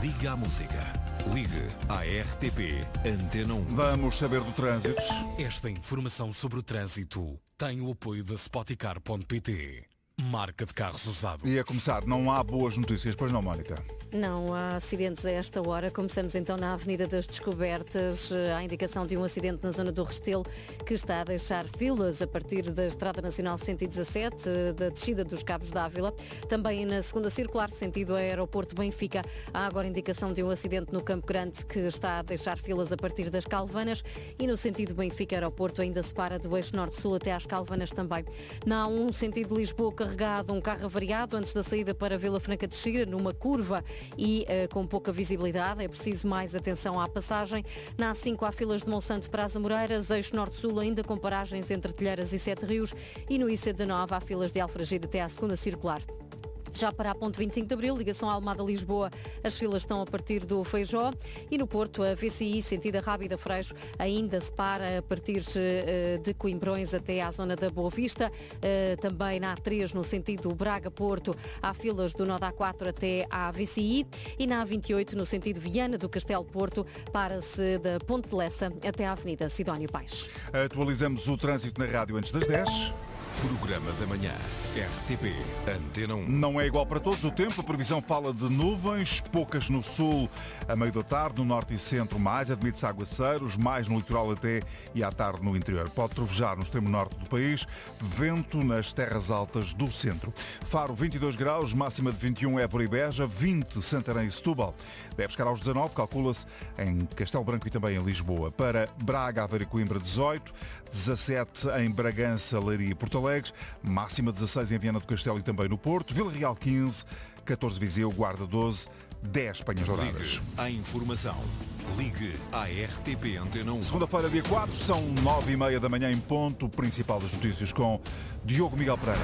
Liga à música. Ligue à RTP Antena 1. Vamos saber do trânsito. Esta informação sobre o trânsito tem o apoio da Spoticar.pt, marca de carros usados. E a começar, não há boas notícias, pois não, Mónica? Não há acidentes a esta hora. Começamos então na Avenida das Descobertas. Há indicação de um acidente na zona do Restelo que está a deixar filas a partir da Estrada Nacional 117, da descida dos Cabos d'Ávila. Também na segunda circular, sentido Aeroporto Benfica, há agora indicação de um acidente no Campo Grande que está a deixar filas a partir das Calvanas, e no sentido Benfica-Aeroporto ainda se para do eixo norte-sul até às Calvanas também. Na A1, sentido Lisboa, carregado um carro avariado antes da saída para Vila Franca de Xira, numa curva e com pouca visibilidade. É preciso mais atenção à passagem. Na A5 há filas de Monsanto para as Amoreiras, eixo norte-sul ainda com paragens entre Telheiras e Sete Rios, e no IC19 há filas de Alfragide até à segunda circular. Já para a ponte 25 de Abril, ligação à Almada-Lisboa, as filas estão a partir do Feijó, e no Porto, a VCI, sentido Rábida Freixo, ainda se para a partir de Coimbrões até à zona da Boa Vista. Também na A3, no sentido Braga-Porto, há filas do nó da A4 até à VCI, e na A28, no sentido Viana do Castelo-Porto, para-se da Ponte de Lessa até à Avenida Sidónio Paes. Atualizamos o trânsito na rádio antes das 10. Programa da manhã. RTP Antena 1. Não é igual para todos o tempo. A previsão fala de nuvens, poucas no sul a meio da tarde, no norte e centro mais, admite-se aguaceiros, mais no litoral até e à tarde no interior. Pode trovejar no extremo norte do país, vento nas terras altas do centro. Faro 22 graus, máxima de 21 Évora e Beja, 20 Santarém e Setúbal. Deve chegar aos 19, calcula-se, em Castelo Branco e também em Lisboa. Para Braga, Aveiro e Coimbra 18, 17 em Bragança, Leiria e Porto Alegre, máxima 16 em Viana do Castelo e também no Porto, Vila Real 15, 14 Viseu, Guarda 12, 10 Penhas Douradas. Ligue à informação. Ligue à RTP Antena 1. Segunda-feira, dia 4, são 9h30 da manhã em ponto. O principal das notícias com Diogo Miguel Pereira.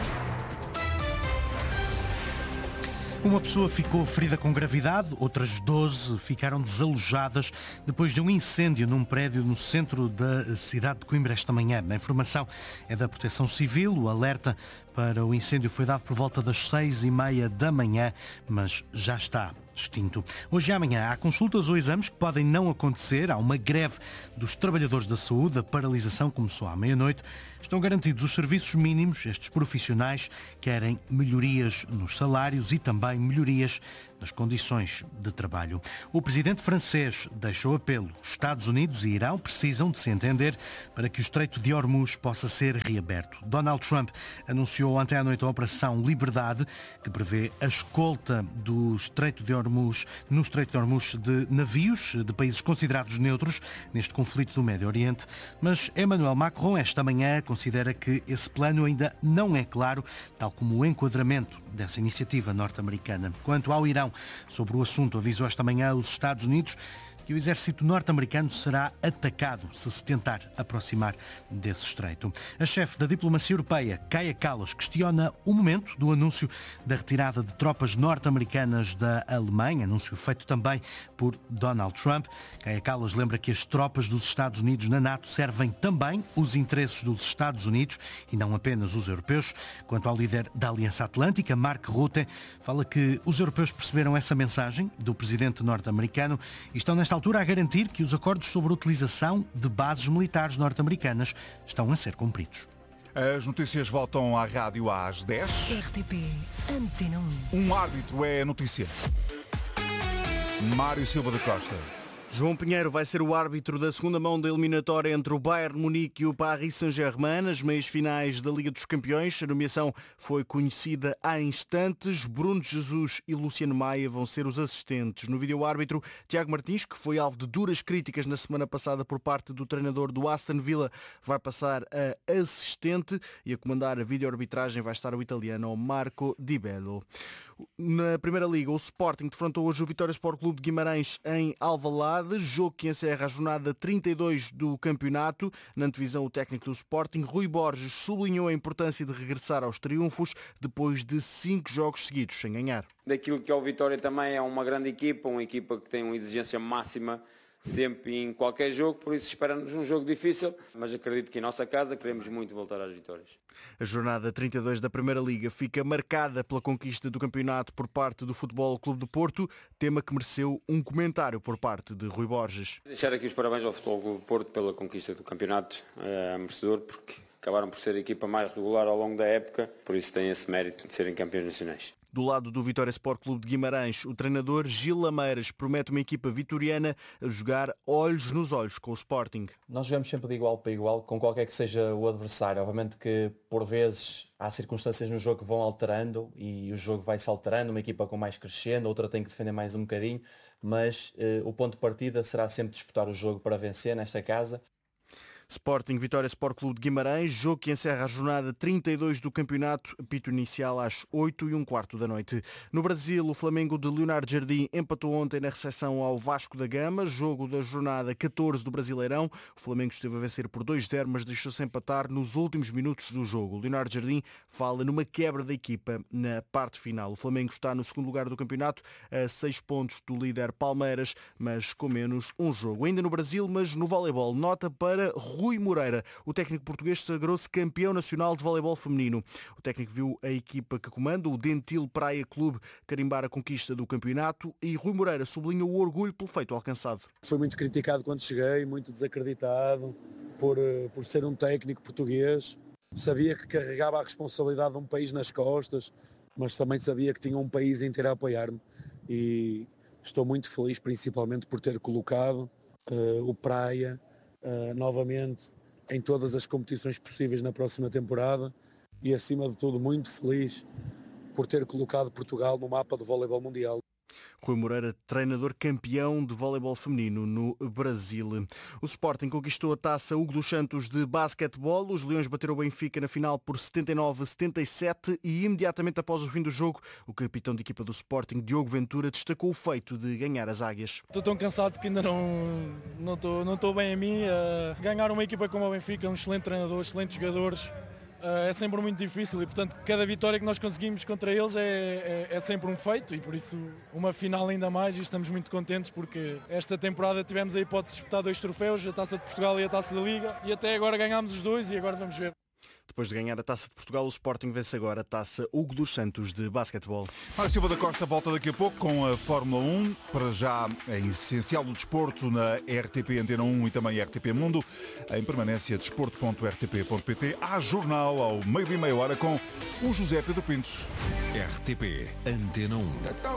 Uma pessoa ficou ferida com gravidade, outras 12 ficaram desalojadas depois de um incêndio num prédio no centro da cidade de Coimbra esta manhã. A informação é da Proteção Civil. O alerta para o incêndio foi dado por volta das 6h30 da manhã, mas já está extinto. Hoje e amanhã há consultas ou exames que podem não acontecer. Há uma greve dos trabalhadores da saúde. A paralisação começou à meia-noite. Estão garantidos os serviços mínimos. Estes profissionais querem melhorias nos salários e também melhorias nas condições de trabalho. O presidente francês deixou apelo. Os Estados Unidos e Irão precisam de se entender para que o Estreito de Hormuz possa ser reaberto. Donald Trump anunciou ontem à noite a Operação Liberdade, que prevê a escolta do Estreito de Hormuz, no Estreito de Hormuz, de navios de países considerados neutros neste conflito do Médio Oriente. Mas Emmanuel Macron esta manhã considera que esse plano ainda não é claro, tal como o enquadramento dessa iniciativa norte-americana. Quanto ao Irão, sobre o assunto, avisou esta manhã os Estados Unidos que o exército norte-americano será atacado se tentar aproximar desse estreito. A chefe da diplomacia europeia, Kaja Kallas, questiona o momento do anúncio da retirada de tropas norte-americanas da Alemanha, anúncio feito também por Donald Trump. Kaja Kallas lembra que as tropas dos Estados Unidos na NATO servem também os interesses dos Estados Unidos e não apenas os europeus. Quanto ao líder da Aliança Atlântica, Mark Rutte, fala que os europeus perceberam essa mensagem do presidente norte-americano e estão nesta altura a garantir que os acordos sobre a utilização de bases militares norte-americanas estão a ser cumpridos. As notícias voltam à rádio às 10. RTP Antena 1. Um árbitro é a notícia. Mário Silva da Costa. João Pinheiro vai ser o árbitro da segunda mão da eliminatória entre o Bayern Munique e o Paris Saint-Germain nas meias finais da Liga dos Campeões. A nomeação foi conhecida há instantes. Bruno Jesus e Luciano Maia vão ser os assistentes. No vídeo-árbitro, Tiago Martins, que foi alvo de duras críticas na semana passada por parte do treinador do Aston Villa, vai passar a assistente, e a comandar a vídeo-arbitragem vai estar o italiano Marco Di Bello. Na Primeira Liga, o Sporting defrontou hoje o Vitória Sport Clube de Guimarães em Alvalade, jogo que encerra a jornada 32 do campeonato. Na antevisão, o técnico do Sporting, Rui Borges, sublinhou a importância de regressar aos triunfos depois de 5 jogos seguidos sem ganhar. Daquilo que é o Vitória também é uma grande equipa, uma equipa que tem uma exigência máxima sempre em qualquer jogo, por isso espera-nos um jogo difícil, mas acredito que em nossa casa queremos muito voltar às vitórias. A jornada 32 da Primeira Liga fica marcada pela conquista do campeonato por parte do Futebol Clube do Porto, tema que mereceu um comentário por parte de Rui Borges. Deixar aqui os parabéns ao Futebol Clube do Porto pela conquista do campeonato, merecedor, porque acabaram por ser a equipa mais regular ao longo da época, por isso têm esse mérito de serem campeões nacionais. Do lado do Vitória Sport Clube de Guimarães, o treinador Gil Lameiras promete uma equipa vitoriana a jogar olhos nos olhos com o Sporting. Nós jogamos sempre de igual para igual, com qualquer que seja o adversário. Obviamente que, por vezes, há circunstâncias no jogo que vão alterando e o jogo vai-se alterando, uma equipa com mais crescendo, outra tem que defender mais um bocadinho, mas o ponto de partida será sempre disputar o jogo para vencer nesta casa. Sporting Vitória Sport Clube de Guimarães, jogo que encerra a jornada 32 do campeonato, apito inicial às 8h15 da noite. No Brasil, o Flamengo de Leonardo Jardim empatou ontem na recepção ao Vasco da Gama, jogo da jornada 14 do Brasileirão. O Flamengo esteve a vencer por 2-0, mas deixou-se empatar nos últimos minutos do jogo. Leonardo Jardim fala numa quebra da equipa na parte final. O Flamengo está no segundo lugar do campeonato, a 6 pontos do líder Palmeiras, mas com menos um jogo. Ainda no Brasil, mas no voleibol, nota para Rui Moreira. O técnico português sagrou-se campeão nacional de voleibol feminino. O técnico viu a equipa que comanda, o Dentil Praia Clube, carimbar a conquista do campeonato e Rui Moreira sublinha o orgulho pelo feito alcançado. Foi muito criticado quando cheguei, muito desacreditado por ser um técnico português. Sabia que carregava a responsabilidade de um país nas costas, mas também sabia que tinha um país inteiro a apoiar-me e estou muito feliz, principalmente por ter colocado o Praia novamente em todas as competições possíveis na próxima temporada e, acima de tudo, muito feliz por ter colocado Portugal no mapa do voleibol mundial. Rui Moreira, treinador campeão de voleibol feminino no Brasil. O Sporting conquistou a taça Hugo dos Santos de basquetebol. Os Leões bateram o Benfica na final por 79-77 e imediatamente após o fim do jogo, o capitão de equipa do Sporting, Diogo Ventura, destacou o feito de ganhar as Águias. Estou tão cansado que ainda não estou bem a mim. Ganhar uma equipa como o Benfica, um excelente treinador, excelentes jogadores, é sempre muito difícil e, portanto, cada vitória que nós conseguimos contra eles é sempre um feito e, por isso, uma final ainda mais e estamos muito contentes porque esta temporada tivemos a hipótese de disputar 2 troféus, a Taça de Portugal e a Taça da Liga, e até agora ganhámos os 2 e agora vamos ver. Depois de ganhar a Taça de Portugal, o Sporting vence agora a Taça Hugo dos Santos de basquetebol. Mário Silva da Costa volta daqui a pouco com a Fórmula 1. Para já, é essencial do desporto na RTP Antena 1 e também RTP Mundo. Em permanência, desporto.rtp.pt. Há jornal ao meio-dia e meia hora com o José Pedro Pinto. RTP Antena 1.